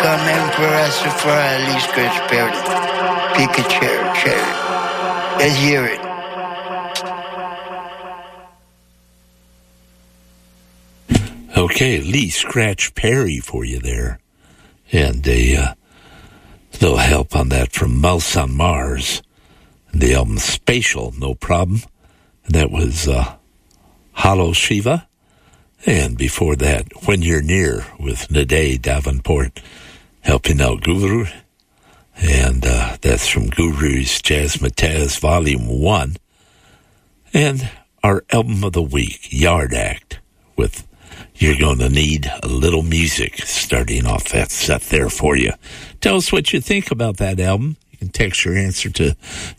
come Emperor Rastafari, Lee Scratch Perry. Pick a chair. Let's hear it. Okay, Lee Scratch Perry for you there. And a little help on that from Mouse on Mars. The album Spatial, no problem. And that was Hollow Shiva. And before that, When You're Near with Nade Davenport helping out Guru. And that's from Guru's Jazzmatazz Volume 1. And our album of the week, Yard Act, with You're Gonna Need a Little Music, starting off that set there for you. Tell us what you think about that album. You can text your answer to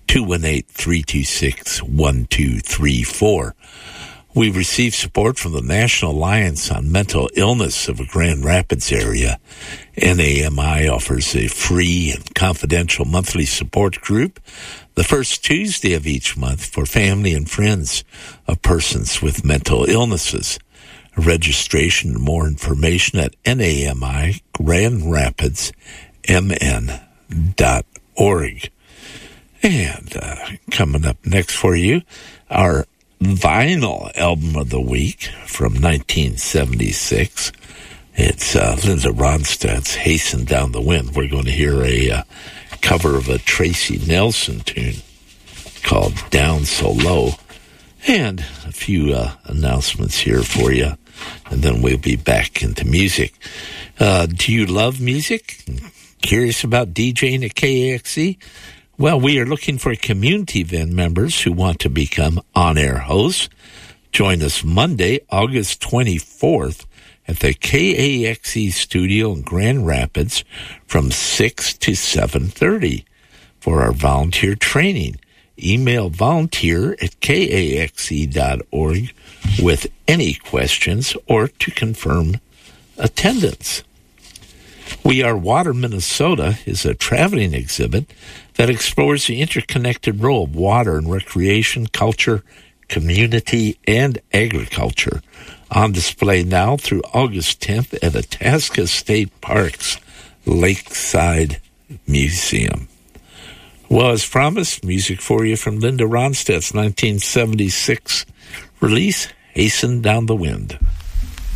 218-326-1234. We've received support from the National Alliance on Mental Illness of the Grand Rapids area. NAMI offers a free and confidential monthly support group the first Tuesday of each month for family and friends of persons with mental illnesses. Registration and more information at NAMI Grand Rapids MN.org. And coming up next for you, our vinyl album of the week from 1976. It's Linda Ronstadt's Hasten Down the Wind. We're going to hear a cover of a Tracy Nelson tune called Down So Low. And a few announcements here for you, and then we'll be back into music. Do you love music? Curious about DJing at KAXE? Well, we are looking for community event members who want to become on-air hosts. Join us Monday, August 24th at the KAXE studio in Grand Rapids from 6 to 7:30 for our volunteer training. Email volunteer@kaxe.org with any questions or to confirm attendance. We Are Water Minnesota is a traveling exhibit that explores the interconnected role of water in recreation, culture, community, and agriculture. On display now through August 10th at Itasca State Park's Lakeside Museum. Well, as promised, music for you from Linda Ronstadt's 1976 release, Hasten Down the Wind.